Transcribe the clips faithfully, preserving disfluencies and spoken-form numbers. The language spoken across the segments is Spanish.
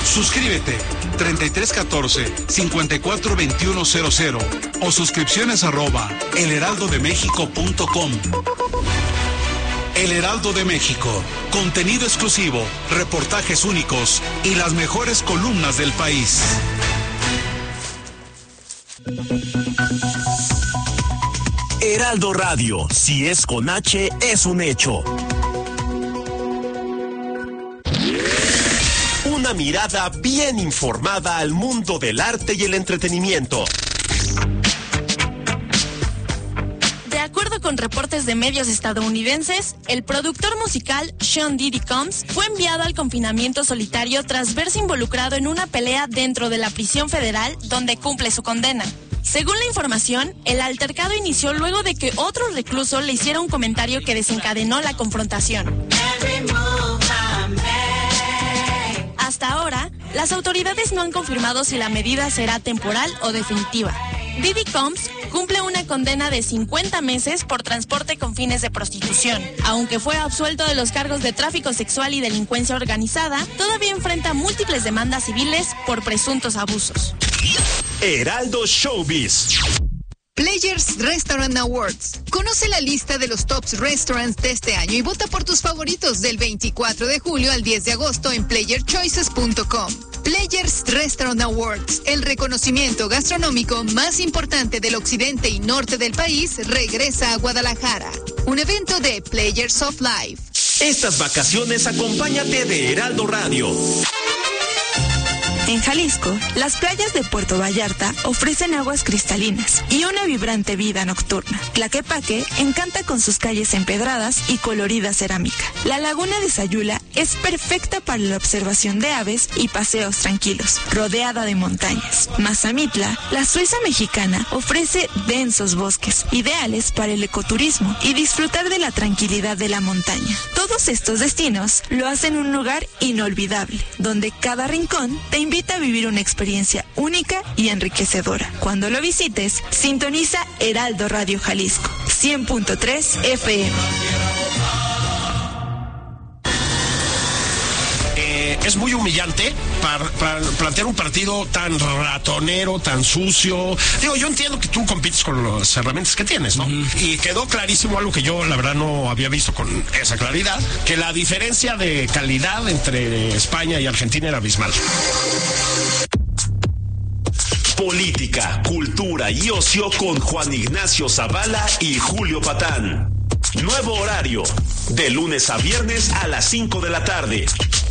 Suscríbete treinta y tres catorce cincuenta y cuatro veintiuno cero cero o suscripciones arroba elheraldodemexico punto com. El Heraldo de México, contenido exclusivo, reportajes únicos y las mejores columnas del país. Heraldo Radio, si es con H, es un hecho. Una mirada bien informada al mundo del arte y el entretenimiento. De acuerdo con reportes de medios estadounidenses, el productor musical Sean Diddy Combs fue enviado al confinamiento solitario tras verse involucrado en una pelea dentro de la prisión federal donde cumple su condena. Según la información, el altercado inició luego de que otro recluso le hiciera un comentario que desencadenó la confrontación. Hasta ahora, las autoridades no han confirmado si la medida será temporal o definitiva. Diddy Combs cumple una condena de cincuenta meses por transporte con fines de prostitución. Aunque fue absuelto de los cargos de tráfico sexual y delincuencia organizada, todavía enfrenta múltiples demandas civiles por presuntos abusos. Heraldo Showbiz. Players Restaurant Awards. Conoce la lista de los tops restaurants de este año y vota por tus favoritos del veinticuatro de julio al diez de agosto en player choices punto com. Players Restaurant Awards, el reconocimiento gastronómico más importante del occidente y norte del país, regresa a Guadalajara. Un evento de Players of Life. Estas vacaciones acompáñate de Heraldo Radio. En Jalisco, las playas de Puerto Vallarta ofrecen aguas cristalinas y una vibrante vida nocturna. Tlaquepaque encanta con sus calles empedradas y colorida cerámica. La laguna de Sayula es perfecta para la observación de aves y paseos tranquilos, rodeada de montañas. Mazamitla, la Suiza mexicana, ofrece densos bosques, ideales para el ecoturismo y disfrutar de la tranquilidad de la montaña. Todos estos destinos lo hacen un lugar inolvidable, donde cada rincón te invita a vivir una experiencia única y enriquecedora. Cuando lo visites, sintoniza Heraldo Radio Jalisco, cien punto tres F M. Eh, es muy humillante para, para plantear un partido tan ratonero, tan sucio. Digo, yo entiendo que tú compites con las herramientas que tienes, ¿no? Uh-huh. Y quedó clarísimo algo que yo, la verdad, no había visto con esa claridad, que la diferencia de calidad entre España y Argentina era abismal. Política, cultura y ocio con Juan Ignacio Zavala y Julio Patán. Nuevo horario, de lunes a viernes a las cinco de la tarde.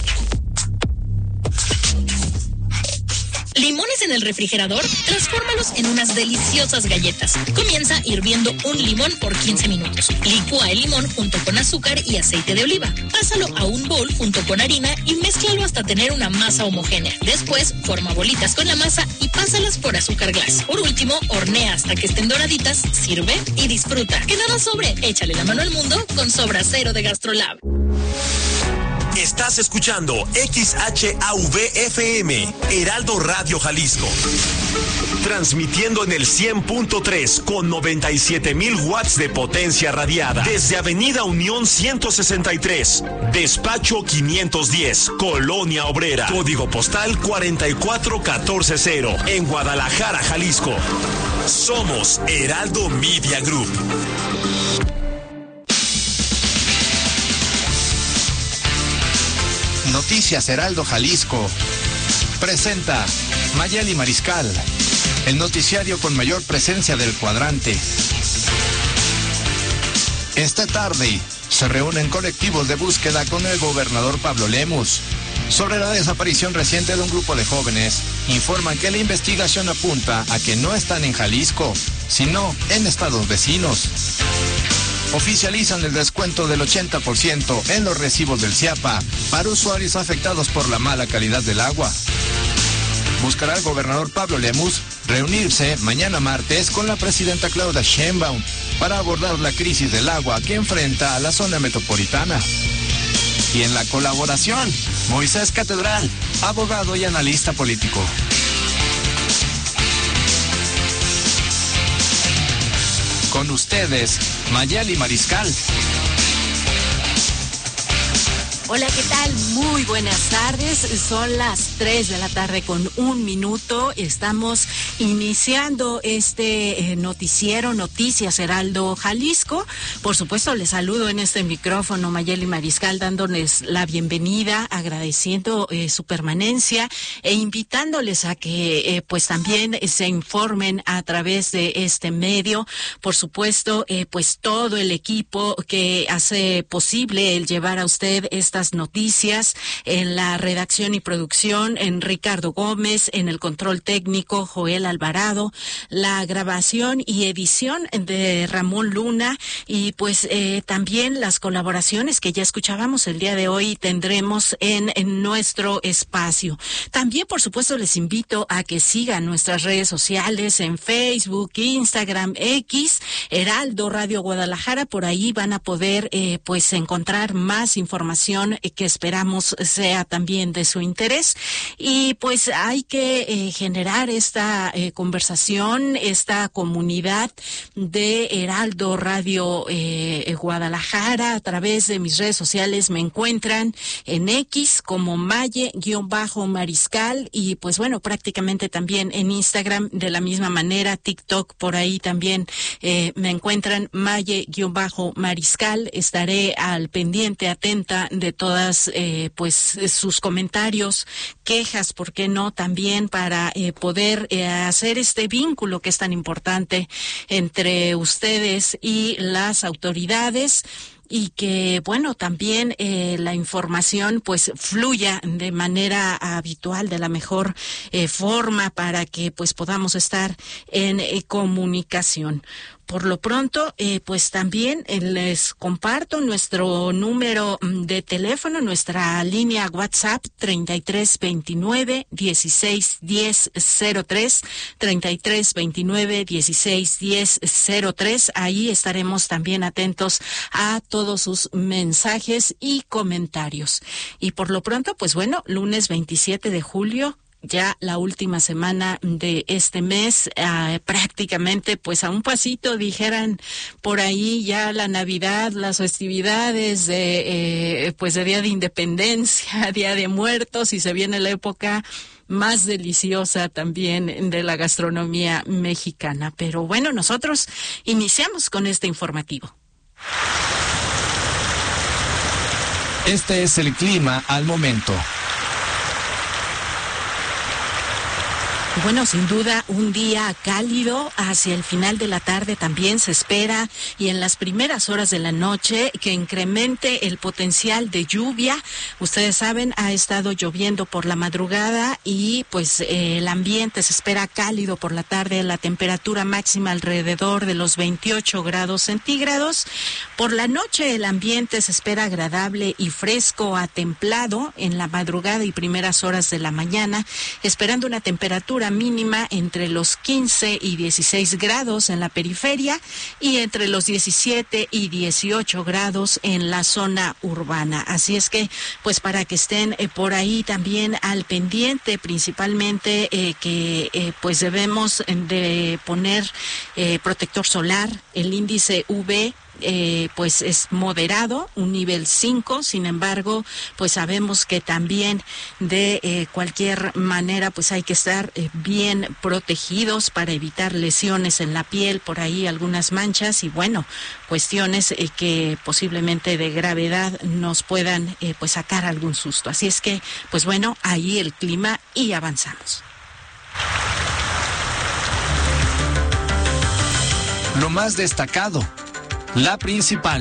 ¿Limones en el refrigerador? Transfórmalos en unas deliciosas galletas. Comienza hirviendo un limón por quince minutos. Licúa el limón junto con azúcar y aceite de oliva. Pásalo a un bol junto con harina y mézclalo hasta tener una masa homogénea. Después, forma bolitas con la masa y pásalas por azúcar glass. Por último, hornea hasta que estén doraditas, sirve y disfruta. Que nada sobre, échale la mano al mundo con Sobra Cero de GastroLab. Estás escuchando X H A V F M, Heraldo Radio Jalisco. Transmitiendo en el cien punto tres con noventa y siete mil watts de potencia radiada. Desde Avenida Unión ciento sesenta y tres, Despacho quinientos diez, Colonia Obrera. Código postal cuarenta y cuatro catorce cero, en Guadalajara, Jalisco. Somos Heraldo Media Group. Noticias Heraldo Jalisco presenta Mayeli Mariscal, el noticiario con mayor presencia del cuadrante. Esta tarde se reúnen colectivos de búsqueda con el gobernador Pablo Lemus sobre la desaparición reciente de un grupo de jóvenes. Informan que la investigación apunta a que no están en Jalisco, sino en estados vecinos. Oficializan el descuento del ochenta por ciento en los recibos del CIAPA para usuarios afectados por la mala calidad del agua. Buscará el gobernador Pablo Lemus reunirse mañana martes con la presidenta Claudia Sheinbaum para abordar la crisis del agua que enfrenta a la zona metropolitana. Y en la colaboración, Moisés Catedral, abogado y analista político. Con ustedes, Mayeli Mariscal. Hola, ¿qué tal? Muy buenas tardes. Son las tres de la tarde con un minuto. Estamos iniciando este eh, noticiero Noticias Heraldo Jalisco. Por supuesto, les saludo en este micrófono Mayeli Mariscal, dándoles la bienvenida, agradeciendo eh, su permanencia e invitándoles a que eh, pues también se informen a través de este medio. Por supuesto, eh, pues todo el equipo que hace posible el llevar a usted esta noticias, en la redacción y producción, en Ricardo Gómez, en el control técnico, Joel Alvarado, la grabación y edición de Ramón Luna, y pues eh, también las colaboraciones que ya escuchábamos el día de hoy tendremos en, en nuestro espacio. También, por supuesto, les invito a que sigan nuestras redes sociales en Facebook, Instagram, X, Heraldo Radio Guadalajara. Por ahí van a poder eh, pues encontrar más información que esperamos sea también de su interés. Y pues hay que eh, generar esta eh, conversación, esta comunidad de Heraldo Radio eh, Guadalajara. A través de mis redes sociales me encuentran en X como Maye-Mariscal, y pues bueno, prácticamente también en Instagram de la misma manera, TikTok, por ahí también eh, me encuentran Maye-Mariscal. Estaré al pendiente, atenta de todas eh, pues sus comentarios, quejas, ¿por qué no? También para eh, poder eh, hacer este vínculo que es tan importante entre ustedes y las autoridades, y que, bueno, también eh, la información pues fluya de manera habitual, de la mejor eh, forma, para que pues podamos estar en eh, comunicación. Por lo pronto, eh, pues también eh, les comparto nuestro número de teléfono, nuestra línea WhatsApp, treinta y tres veintinueve dieciséis diez cero tres, treinta y tres veintinueve dieciséis diez cero tres. Ahí estaremos también atentos a todos sus mensajes y comentarios. Y por lo pronto, pues bueno, lunes veintisiete de julio, ya la última semana de este mes, eh, prácticamente pues a un pasito, dijeran por ahí, ya la Navidad, las festividades de eh, pues de Día de Independencia, Día de Muertos, y se viene la época más deliciosa también de la gastronomía mexicana. Pero bueno, nosotros iniciamos con este informativo. Este es el clima al momento. Bueno, sin duda un día cálido. Hacia el final de la tarde también se espera, y en las primeras horas de la noche, que incremente el potencial de lluvia. Ustedes saben, ha estado lloviendo por la madrugada y pues eh, el ambiente se espera cálido por la tarde. La temperatura máxima alrededor de los veintiocho grados centígrados. Por la noche el ambiente se espera agradable y fresco a templado en la madrugada y primeras horas de la mañana, esperando una temperatura mínima entre los quince y dieciséis grados en la periferia y entre los diecisiete y dieciocho grados en la zona urbana. Así es que, pues para que estén eh, por ahí también al pendiente, principalmente eh, que eh, pues debemos de poner eh, protector solar. El índice U V Eh, pues es moderado, un nivel cinco. Sin embargo, pues sabemos que también de eh, cualquier manera pues hay que estar eh, bien protegidos para evitar lesiones en la piel, por ahí algunas manchas y bueno, cuestiones eh, que posiblemente de gravedad nos puedan eh, pues sacar algún susto. Así es que pues bueno, ahí el clima y avanzamos. Lo más destacado, la principal.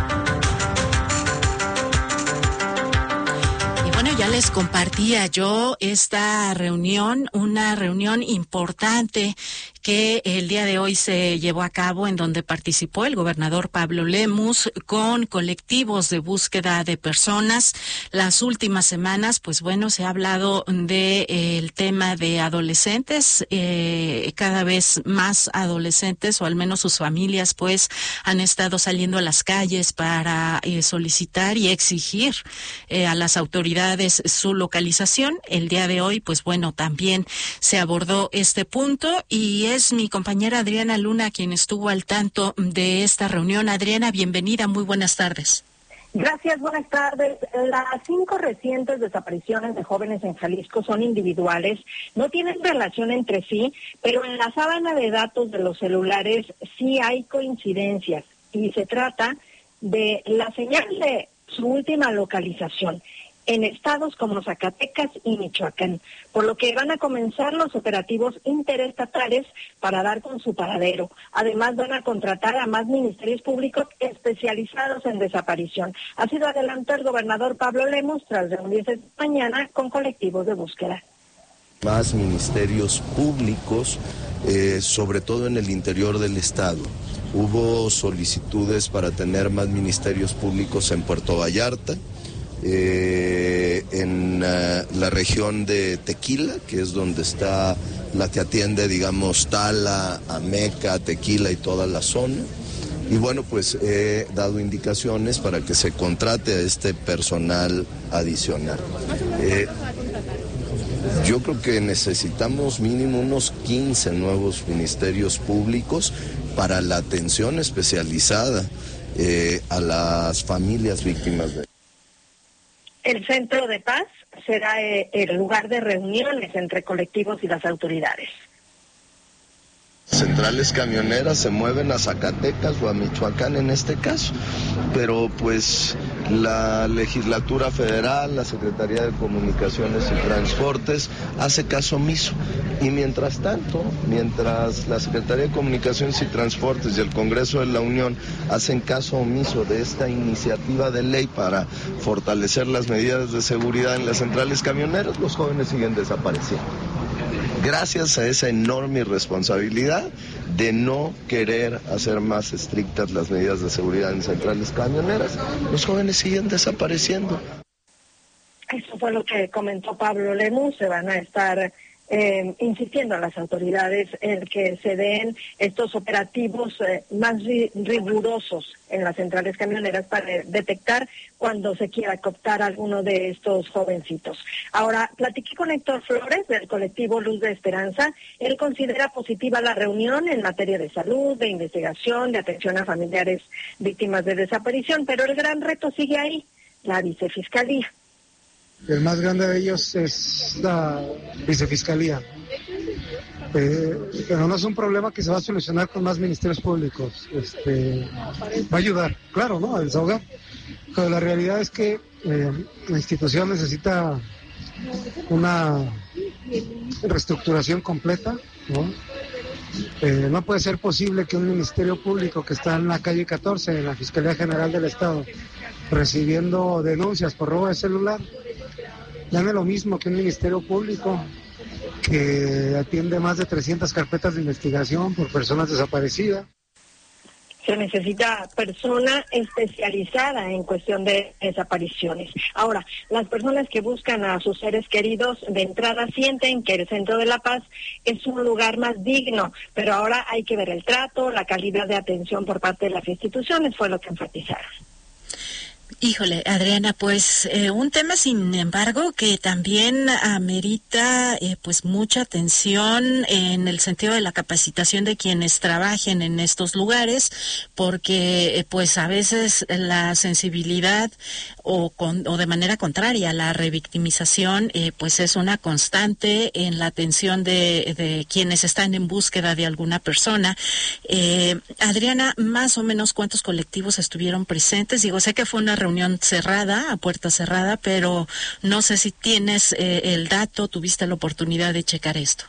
Y bueno, ya les compartía yo esta reunión, una reunión importante que el día de hoy se llevó a cabo, en donde participó el gobernador Pablo Lemus con colectivos de búsqueda de personas. Las últimas semanas, pues bueno, se ha hablado de eh, el tema de adolescentes, eh, cada vez más adolescentes, o al menos sus familias, pues han estado saliendo a las calles para eh, solicitar y exigir eh, a las autoridades su localización. El día de hoy, pues bueno, también se abordó este punto, y es mi compañera Adriana Luna quien estuvo al tanto de esta reunión. Adriana, bienvenida, muy buenas tardes. Gracias, buenas tardes. Las cinco recientes desapariciones de jóvenes en Jalisco son individuales, no tienen relación entre sí, pero en la sábana de datos de los celulares sí hay coincidencias y se trata de la señal de su última localización en estados como Zacatecas y Michoacán, por lo que van a comenzar los operativos interestatales para dar con su paradero. Además, van a contratar a más ministerios públicos especializados en desaparición. Así lo adelantó el gobernador Pablo Lemus tras reunirse mañana con colectivos de búsqueda. Más ministerios públicos, eh, sobre todo en el interior del estado. Hubo solicitudes para tener más ministerios públicos en Puerto Vallarta, Eh, en uh, la región de Tequila, que es donde está la que atiende, digamos, Tala, Ameca, Tequila y toda la zona. Y bueno, pues he dado indicaciones para que se contrate a este personal adicional. Eh, yo creo que necesitamos mínimo unos quince nuevos ministerios públicos para la atención especializada eh, a las familias víctimas de... El Centro de Paz será eh, el lugar de reuniones entre colectivos y las autoridades. Centrales camioneras se mueven a Zacatecas o a Michoacán en este caso, pero pues la legislatura federal, la Secretaría de Comunicaciones y Transportes hace caso omiso. Y mientras tanto, mientras la Secretaría de Comunicaciones y Transportes y el Congreso de la Unión hacen caso omiso de esta iniciativa de ley para fortalecer las medidas de seguridad en las centrales camioneras, los jóvenes siguen desapareciendo. Gracias a esa enorme irresponsabilidad de no querer hacer más estrictas las medidas de seguridad en centrales camioneras, los jóvenes siguen desapareciendo. Eso fue lo que comentó Pablo Lemus. Se van a estar eh, insistiendo a las autoridades en que se den estos operativos eh, más ri- rigurosos en las centrales camioneras para detectar cuando se quiera cooptar a alguno de estos jovencitos. Ahora, platiqué con Héctor Flores del colectivo Luz de Esperanza. Él considera positiva la reunión en materia de salud, de investigación, de atención a familiares víctimas de desaparición, pero el gran reto sigue ahí, la vicefiscalía. El más grande de ellos es la vicefiscalía. Eh, pero no es un problema que se va a solucionar con más ministerios públicos. Este, va a ayudar, claro, ¿no?, a desahogar. Pero la realidad es que eh, la institución necesita una reestructuración completa, ¿no? Eh, no puede ser posible que un ministerio público que está en la calle catorce, en la Fiscalía General del Estado, recibiendo denuncias por robo de celular, gane lo mismo que un ministerio público que atiende más de trescientas carpetas de investigación por personas desaparecidas. Se necesita persona especializada en cuestión de desapariciones. Ahora, las personas que buscan a sus seres queridos de entrada sienten que el Centro de la Paz es un lugar más digno, pero ahora hay que ver el trato, la calidad de atención por parte de las instituciones, fue lo que enfatizaron. Híjole, Adriana, pues eh, un tema, sin embargo, que también amerita eh, pues mucha atención en el sentido de la capacitación de quienes trabajen en estos lugares, porque eh, pues a veces la sensibilidad o, con, o de manera contraria la revictimización eh, pues es una constante en la atención de, de quienes están en búsqueda de alguna persona. Eh, Adriana, más o menos ¿cuántos colectivos estuvieron presentes? Digo, sé que fue una reunión cerrada, a puerta cerrada, pero no sé si tienes eh, el dato, tuviste la oportunidad de checar esto.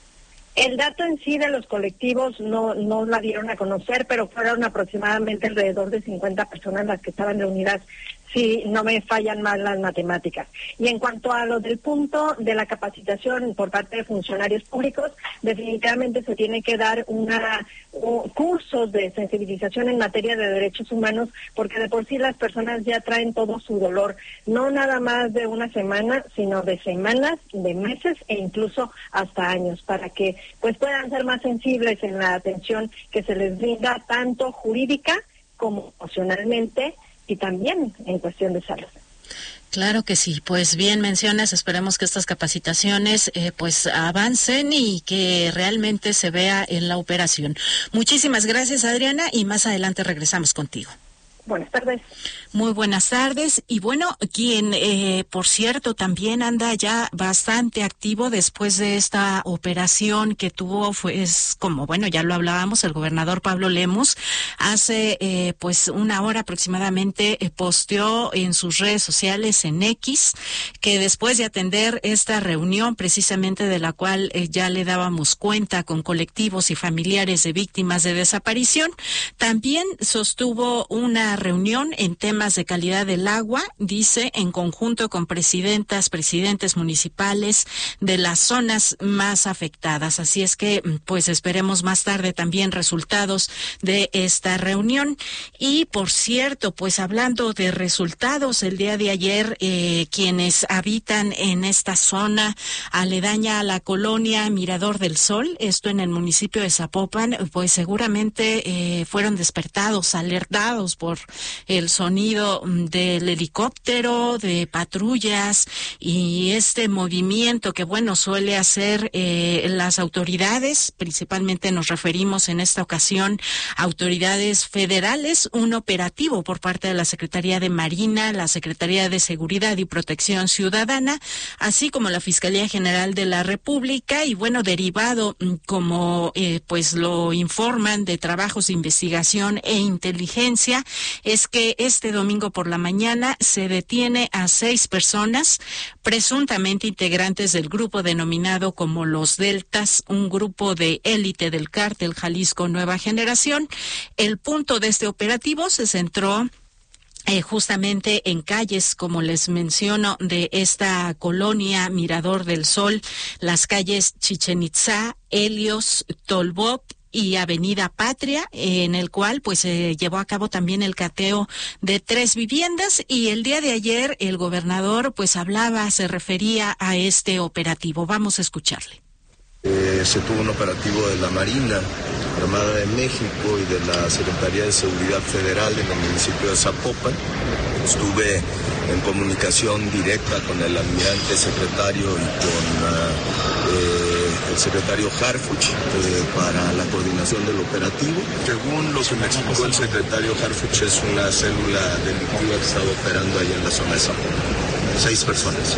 El dato en sí de los colectivos no, no la dieron a conocer, pero fueron aproximadamente alrededor de cincuenta personas las que estaban reunidas, si no me fallan mal las matemáticas. Y en cuanto a lo del punto de la capacitación por parte de funcionarios públicos, definitivamente se tiene que dar una uh, cursos de sensibilización en materia de derechos humanos, porque de por sí las personas ya traen todo su dolor, no nada más de una semana, sino de semanas, de meses e incluso hasta años, para que pues puedan ser más sensibles en la atención que se les brinda tanto jurídica como emocionalmente y también en cuestión de salud. Claro que sí, pues bien mencionas, esperemos que estas capacitaciones eh, pues avancen y que realmente se vea en la operación. Muchísimas gracias, Adriana, y más adelante regresamos contigo. Buenas tardes. Muy buenas tardes. Y bueno, quien, eh, por cierto, también anda ya bastante activo después de esta operación que tuvo, fue, es como, bueno, ya lo hablábamos, el gobernador Pablo Lemus, hace eh, pues una hora aproximadamente eh, posteó en sus redes sociales, en X, que después de atender esta reunión, precisamente de la cual eh, ya le dábamos cuenta con colectivos y familiares de víctimas de desaparición, también sostuvo una reunión en temas de calidad del agua, dice, en conjunto con presidentas, presidentes municipales de las zonas más afectadas. Así es que, pues, esperemos más tarde también resultados de esta reunión. Y, por cierto, pues, hablando de resultados, el día de ayer, eh, quienes habitan en esta zona aledaña a la colonia Mirador del Sol, esto en el municipio de Zapopan, pues, seguramente eh, fueron despertados, alertados por el sonido del helicóptero, de patrullas y este movimiento que, bueno, suele hacer eh, las autoridades, principalmente nos referimos en esta ocasión a autoridades federales, un operativo por parte de la Secretaría de Marina, la Secretaría de Seguridad y Protección Ciudadana, así como la Fiscalía General de la República, y bueno, derivado, como eh, pues lo informan, de trabajos de investigación e inteligencia, es que este domingo por la mañana se detiene a seis personas, presuntamente integrantes del grupo denominado como Los Deltas, un grupo de élite del cártel Jalisco Nueva Generación. El punto de este operativo se centró Eh, justamente en calles, como les menciono, de esta colonia Mirador del Sol, las calles Chichen Itzá, Helios, Tolbop y Avenida Patria, en el cual pues se eh, llevó a cabo también el cateo de tres viviendas, y el día de ayer el gobernador pues hablaba, se refería a este operativo. Vamos a escucharle. Eh, se tuvo un operativo de la Marina Armada de México y de la Secretaría de Seguridad Federal en el municipio de Zapopan. Estuve en comunicación directa con el almirante secretario y con uh, eh, el secretario Harfuch eh, para la coordinación del operativo. Según lo que me explicó el secretario Harfuch, es una célula delictiva que estaba operando ahí en la zona de Zapopan. Seis personas.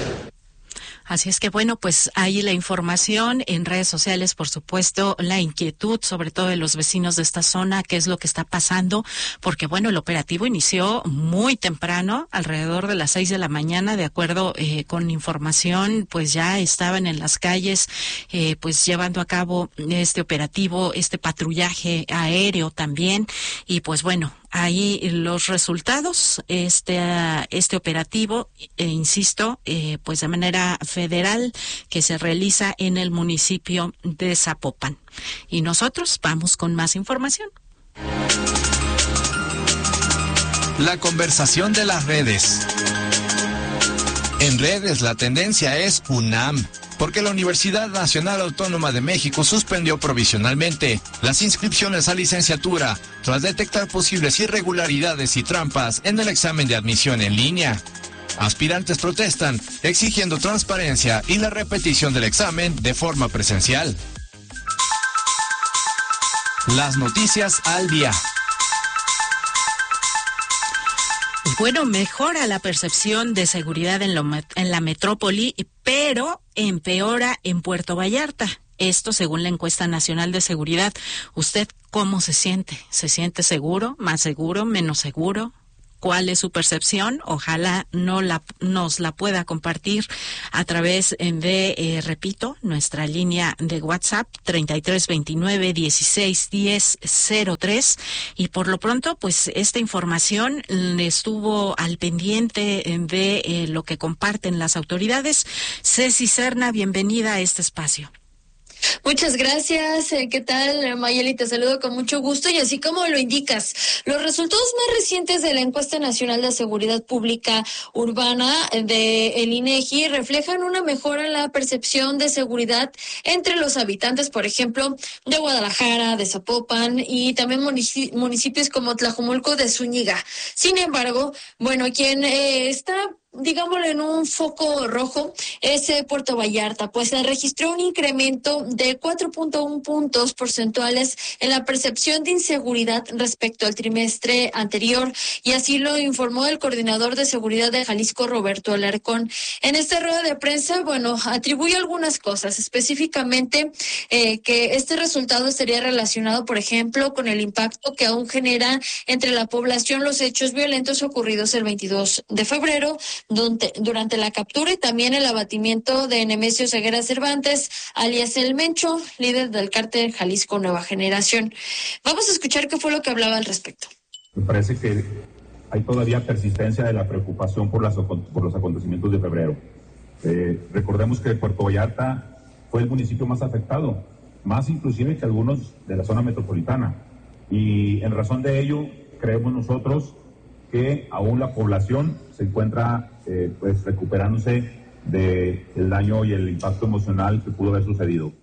Así es que, bueno, pues ahí la información en redes sociales, por supuesto, la inquietud, sobre todo de los vecinos de esta zona, qué es lo que está pasando, porque, bueno, el operativo inició muy temprano, alrededor de las seis de la mañana, de acuerdo eh, con información, pues ya estaban en las calles, eh, pues llevando a cabo este operativo, este patrullaje aéreo también, y pues bueno, ahí los resultados, este este operativo, eh, insisto, eh, pues de manera federal, que se realiza en el municipio de Zapopan. Y nosotros vamos con más información. La conversación de las redes. En redes la tendencia es UNAM, porque la Universidad Nacional Autónoma de México suspendió provisionalmente las inscripciones a licenciatura tras detectar posibles irregularidades y trampas en el examen de admisión en línea. Aspirantes protestan exigiendo transparencia y la repetición del examen de forma presencial. Las noticias al día. Bueno, mejora la percepción de seguridad en, lo, en la metrópoli, pero empeora en Puerto Vallarta. Esto según la encuesta nacional de seguridad. ¿Usted cómo se siente? ¿Se siente seguro? ¿Más seguro? ¿Menos seguro? ¿Cuál es su percepción? Ojalá no la, nos la pueda compartir a través de, eh, repito, nuestra línea de WhatsApp treinta y tres veintinueve dieciséis diez cero tres. Y por lo pronto, pues esta información estuvo al pendiente de eh, lo que comparten las autoridades. Ceci Serna, bienvenida a este espacio. Muchas gracias. ¿Qué tal, Mayeli? Te saludo con mucho gusto. Y así como lo indicas, los resultados más recientes de la Encuesta Nacional de Seguridad Pública Urbana de el INEGI reflejan una mejora en la percepción de seguridad entre los habitantes, por ejemplo, de Guadalajara, de Zapopan y también municipios como Tlajomulco de Zúñiga. Sin embargo, bueno, quien eh, está digámoslo, en un foco rojo es eh, Puerto Vallarta, pues se registró un incremento de cuatro punto uno puntos porcentuales en la percepción de inseguridad respecto al trimestre anterior, y así lo informó el coordinador de seguridad de Jalisco, Roberto Alarcón. En esta rueda de prensa, bueno, atribuye algunas cosas, específicamente eh, que este resultado estaría relacionado, por ejemplo, con el impacto que aún genera entre la población los hechos violentos ocurridos el veintidós de febrero, durante la captura y también el abatimiento de Nemesio Ceguera Cervantes, alias El Mencho, líder del cártel Jalisco Nueva Generación. Vamos a escuchar qué fue lo que hablaba al respecto. Me parece que hay todavía persistencia de la preocupación por, las, por los acontecimientos de febrero. Eh, recordemos que Puerto Vallarta fue el municipio más afectado, más inclusive que algunos de la zona metropolitana. Y en razón de ello, creemos nosotros que aún la población se encuentra eh, pues recuperándose del daño y el impacto emocional que pudo haber sucedido.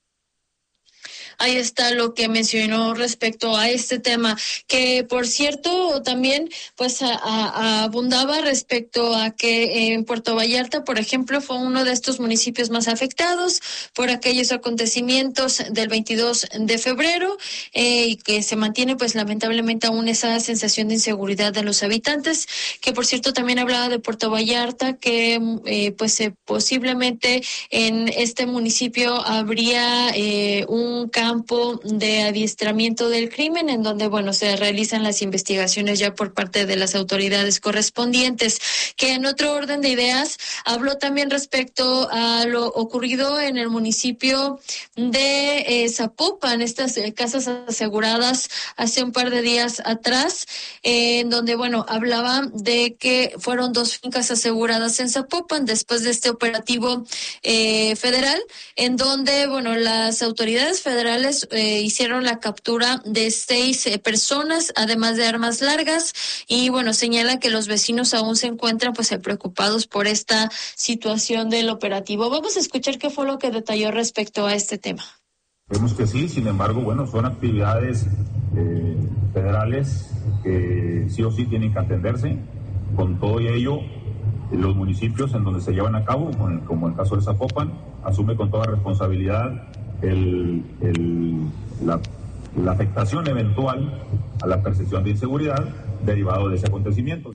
Ahí está lo que mencionó respecto a este tema, que por cierto también pues a, a, abundaba respecto a que en Puerto Vallarta, por ejemplo, fue uno de estos municipios más afectados por aquellos acontecimientos del veintidós de febrero eh, y que se mantiene pues lamentablemente aún esa sensación de inseguridad de los habitantes, que por cierto también hablaba de Puerto Vallarta, que eh, pues eh, posiblemente en este municipio habría eh, un campo de adiestramiento del crimen, en donde, bueno, se realizan las investigaciones ya por parte de las autoridades correspondientes. Que en otro orden de ideas, habló también respecto a lo ocurrido en el municipio de eh, Zapopan, estas eh, casas aseguradas hace un par de días atrás, eh, en donde, bueno, hablaba de que fueron dos fincas aseguradas en Zapopan después de este operativo eh, federal, en donde, bueno, las autoridades federales Eh, hicieron la captura de seis eh, personas, además de armas largas, y bueno, señala que los vecinos aún se encuentran pues preocupados por esta situación del operativo. Vamos a escuchar qué fue lo que detalló respecto a este tema. Vemos que sí, sin embargo, bueno, son actividades eh, federales que sí o sí tienen que atenderse. Con todo y ello, los municipios en donde se llevan a cabo, como en el caso de Zapopan, asume con toda responsabilidad El, el, la, la afectación eventual a la percepción de inseguridad derivado de ese acontecimiento.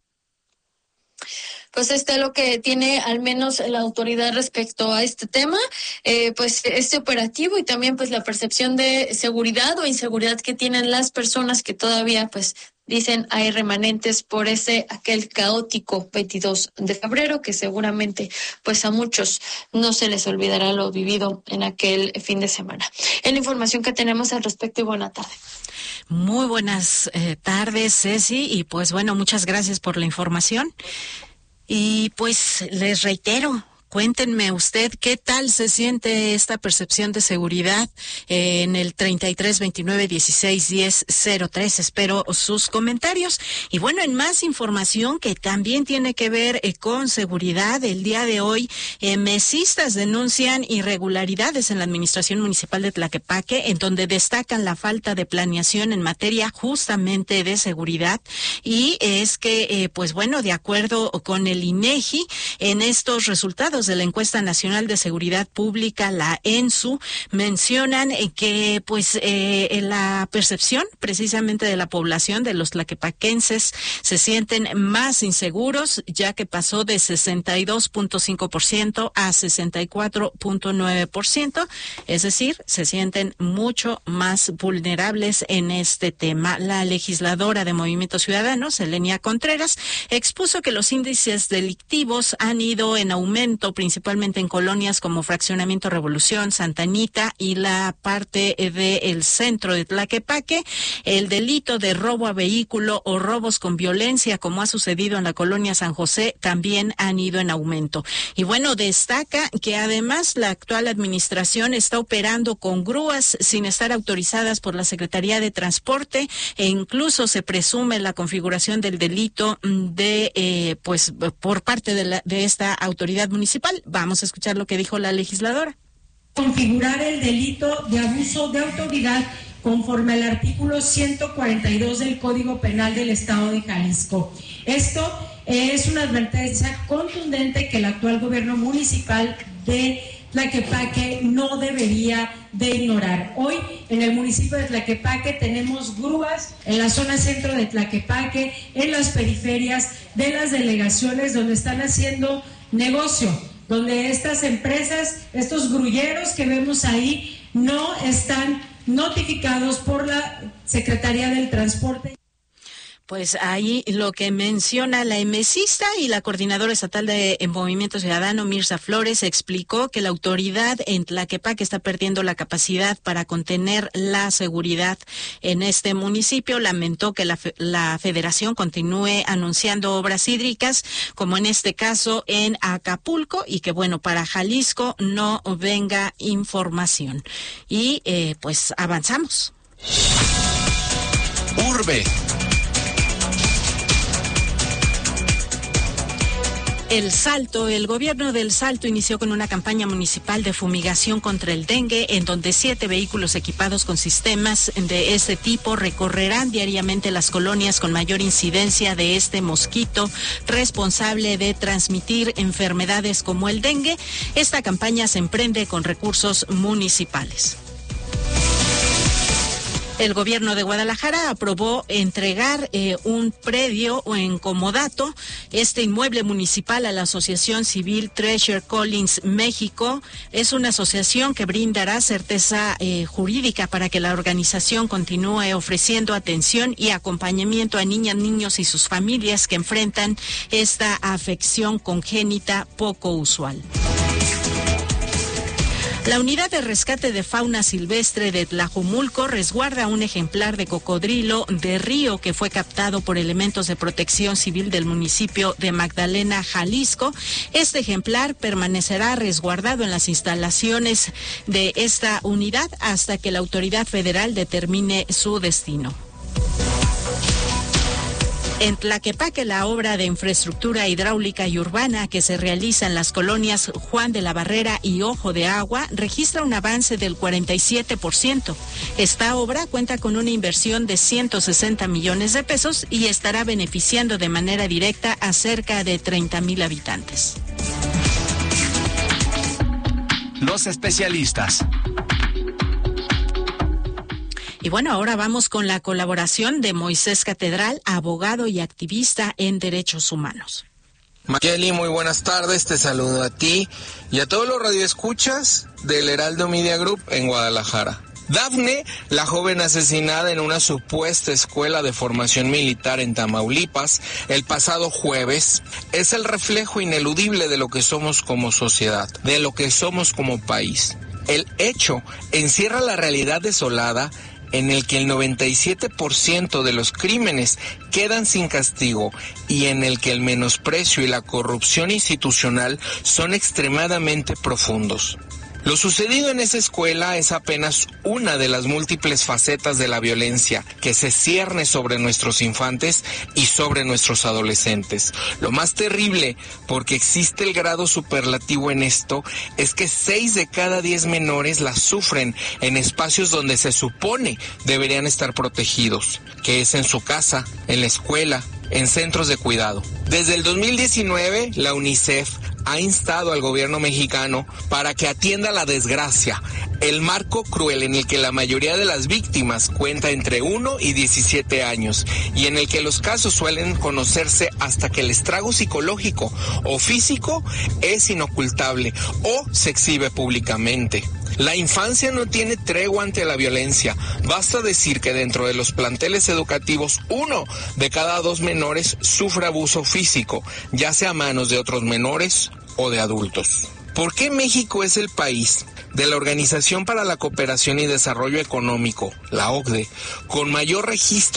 Pues este es lo que tiene al menos la autoridad respecto a este tema, eh, pues este operativo y también pues la percepción de seguridad o inseguridad que tienen las personas que todavía pues dicen hay remanentes por ese aquel caótico veintidós de febrero, que seguramente pues a muchos no se les olvidará lo vivido en aquel fin de semana. Es la información que tenemos al respecto y buena tarde. Muy buenas eh, tardes, Ceci, y pues bueno, muchas gracias por la información. Y pues les reitero, cuéntenme usted qué tal se siente esta percepción de seguridad eh, en el treinta y tres veintinueve dieciséis diez cero tres. Espero sus comentarios. Y bueno, en más información que también tiene que ver eh, con seguridad, el día de hoy eh, mesistas denuncian irregularidades en la administración municipal de Tlaquepaque, en donde destacan la falta de planeación en materia justamente de seguridad. Y es que, eh, pues bueno, de acuerdo con el INEGI, en estos resultados de la encuesta nacional de seguridad pública, la ENSU, mencionan eh, que pues eh, la percepción precisamente de la población de los tlaquepaquenses se sienten más inseguros, ya que pasó de sesenta y dos punto cinco por ciento a sesenta y cuatro punto nueve por ciento, es decir, se sienten mucho más vulnerables en este tema. La legisladora de Movimiento Ciudadano, Selenia Contreras, expuso que los índices delictivos han ido en aumento principalmente en colonias como Fraccionamiento Revolución, Santa Anita y la parte del centro de Tlaquepaque. El delito de robo a vehículo o robos con violencia, como ha sucedido en la colonia San José, también han ido en aumento. Y bueno, destaca que además la actual administración está operando con grúas sin estar autorizadas por la Secretaría de Transporte, e incluso se presume la configuración del delito de eh, pues por parte de, la, de esta autoridad municipal. Vamos a escuchar lo que dijo la legisladora. Configurar el delito de abuso de autoridad conforme al artículo ciento cuarenta y dos del Código Penal del Estado de Jalisco. Esto es una advertencia contundente que el actual gobierno municipal de Tlaquepaque no debería de ignorar. Hoy en el municipio de Tlaquepaque tenemos grúas en la zona centro de Tlaquepaque, en las periferias de las delegaciones donde están haciendo negocio, donde estas empresas, estos grulleros que vemos ahí, no están notificados por la Secretaría del Transporte. Pues ahí lo que menciona la emesista y la coordinadora estatal de Movimiento Ciudadano, Mirza Flores, explicó que la autoridad en Tlaquepaque está perdiendo la capacidad para contener la seguridad en este municipio. Lamentó que la, la federación continúe anunciando obras hídricas, como en este caso en Acapulco, y que bueno, para Jalisco no venga información. Y eh, pues avanzamos. Urbe. El Salto, el gobierno del Salto inició con una campaña municipal de fumigación contra el dengue, en donde siete vehículos equipados con sistemas de este tipo recorrerán diariamente las colonias con mayor incidencia de este mosquito responsable de transmitir enfermedades como el dengue. Esta campaña se emprende con recursos municipales. El gobierno de Guadalajara aprobó entregar eh, un predio en comodato, este inmueble municipal, a la Asociación Civil Treasure Collins México. Es una asociación que brindará certeza eh, jurídica para que la organización continúe ofreciendo atención y acompañamiento a niñas, niños y sus familias que enfrentan esta afección congénita poco usual. La unidad de rescate de fauna silvestre de Tlajumulco resguarda un ejemplar de cocodrilo de río que fue captado por elementos de protección civil del municipio de Magdalena, Jalisco. Este ejemplar permanecerá resguardado en las instalaciones de esta unidad hasta que la autoridad federal determine su destino. En Tlaquepaque, la obra de infraestructura hidráulica y urbana que se realiza en las colonias Juan de la Barrera y Ojo de Agua registra un avance del cuarenta y siete por ciento. Esta obra cuenta con una inversión de ciento sesenta millones de pesos y estará beneficiando de manera directa a cerca de treinta mil habitantes. Los especialistas. Y bueno, ahora vamos con la colaboración de Moisés Catedral, abogado y activista en derechos humanos. Mayeli, muy buenas tardes, te saludo a ti y a todos los radioescuchas del Heraldo Media Group en Guadalajara. Dafne, la joven asesinada en una supuesta escuela de formación militar en Tamaulipas el pasado jueves, es el reflejo ineludible de lo que somos como sociedad, de lo que somos como país. El hecho encierra la realidad desolada en el que el noventa y siete por ciento de los crímenes quedan sin castigo y en el que el menosprecio y la corrupción institucional son extremadamente profundos. Lo sucedido en esa escuela es apenas una de las múltiples facetas de la violencia que se cierne sobre nuestros infantes y sobre nuestros adolescentes. Lo más terrible, porque existe el grado superlativo en esto, es que seis de cada diez menores la sufren en espacios donde se supone deberían estar protegidos, que es en su casa, en la escuela, en centros de cuidado. Desde el dos mil diecinueve, la UNICEF ha instado al gobierno mexicano para que atienda la desgracia, el marco cruel en el que la mayoría de las víctimas cuenta entre uno y diecisiete años y en el que los casos suelen conocerse hasta que el estrago psicológico o físico es inocultable o se exhibe públicamente. La infancia no tiene tregua ante la violencia. Basta decir que dentro de los planteles educativos, uno de cada dos menores sufre abuso físico, ya sea a manos de otros menores o de adultos. ¿Por qué México es el país de la Organización para la Cooperación y Desarrollo Económico, la O C D E, con mayor registro